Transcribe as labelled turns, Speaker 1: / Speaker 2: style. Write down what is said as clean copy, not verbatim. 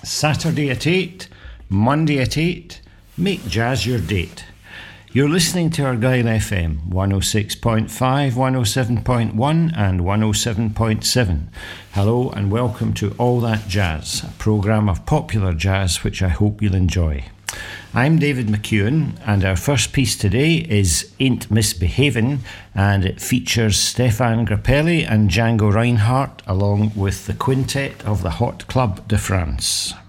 Speaker 1: Saturday at 8, Monday at 8, make jazz your date. You're listening to Argyll FM 106.5, 107.1 and 107.7. Hello and welcome to All That Jazz, a programme of popular jazz which I hope you'll enjoy. I'm David McEwen and our first piece today is Ain't Misbehavin', and it features Stéphane Grappelli and Django Reinhardt along with the quintet of the Hot Club de France.